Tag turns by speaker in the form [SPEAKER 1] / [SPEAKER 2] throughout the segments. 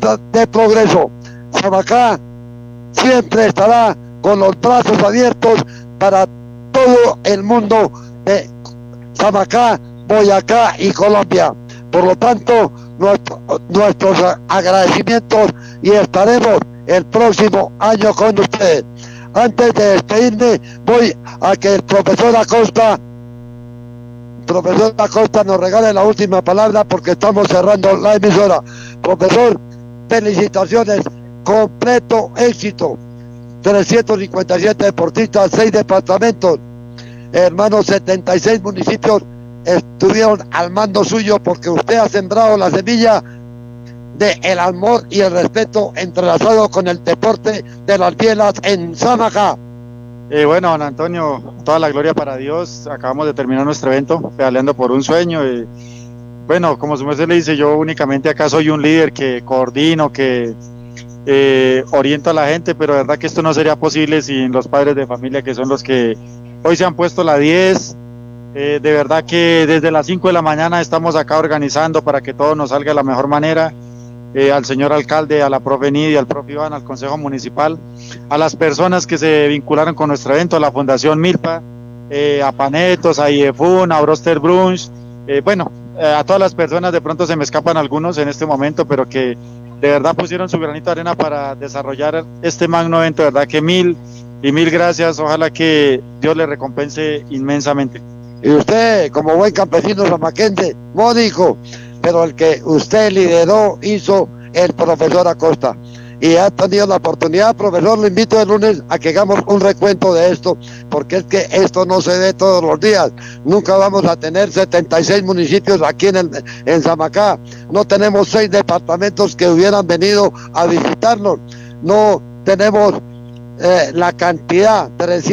[SPEAKER 1] de progreso. Samacá siempre estará con los brazos abiertos para todo el mundo de Samacá, Boyacá y Colombia. Por lo tanto, nuestros agradecimientos, y estaremos el próximo año con ustedes. Antes de despedirme, voy a que el profesor Acosta nos regale la última palabra, porque estamos cerrando la emisora. Profesor, felicitaciones, completo éxito. 357 deportistas, 6 departamentos, hermanos, 76 municipios estuvieron al mando suyo, porque usted ha sembrado la semilla de el amor y el respeto entrelazado con el deporte de las bielas en Samacá.
[SPEAKER 2] Bueno, don Antonio, toda la gloria para Dios. Acabamos de terminar nuestro evento, pedaleando por un sueño. Bueno, como su merced le dice, yo únicamente acá soy un líder que coordino, que oriento a la gente, pero de verdad que esto no sería posible sin los padres de familia, que son los que hoy se han puesto la 10. De verdad que desde las 5 de la mañana estamos acá organizando para que todo nos salga de la mejor manera. Al señor alcalde, a la profe Nidia, al profe Iván, al consejo municipal, a las personas que se vincularon con nuestro evento, a la Fundación Milpa, a Panetos, a IEFUN, a Broster Brunch, a todas las personas, de pronto se me escapan algunos en este momento, pero que de verdad pusieron su granito de arena para desarrollar este magno evento. De verdad que mil gracias. Ojalá que Dios le recompense inmensamente.
[SPEAKER 1] Y usted, como buen campesino samaquense, módico, pero el que usted lideró, hizo el profesor Acosta. Y ha tenido la oportunidad, profesor, lo invito el lunes a que hagamos un recuento de esto, porque es que esto no se ve todos los días. Nunca vamos a tener 76 municipios aquí en Samacá. No tenemos 6 departamentos que hubieran venido a visitarnos. No tenemos la cantidad,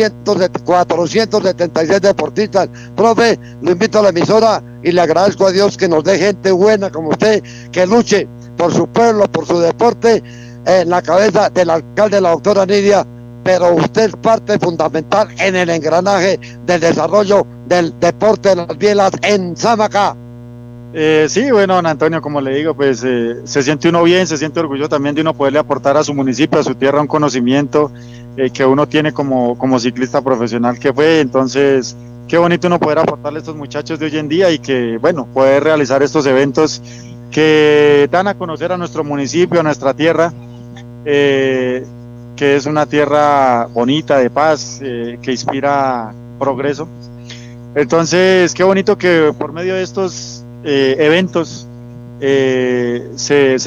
[SPEAKER 1] 476 deportistas. Profe, lo invito a la emisora y le agradezco a Dios que nos dé gente buena como usted, que luche por su pueblo, por su deporte, en la cabeza del alcalde, la doctora Nidia, pero usted es parte fundamental en el engranaje del desarrollo del deporte de las bielas en Samacá.
[SPEAKER 2] Sí, bueno, don Antonio, como le digo, pues se siente uno bien, se siente orgulloso también de uno poderle aportar a su municipio, a su tierra, un conocimiento que uno tiene como ciclista profesional que fue. Entonces, qué bonito uno poder aportarle a estos muchachos de hoy en día, y que, bueno, poder realizar estos eventos que dan a conocer a nuestro municipio, a nuestra tierra, que es una tierra bonita, de paz, que inspira progreso. Entonces, qué bonito que por medio de estos eventos se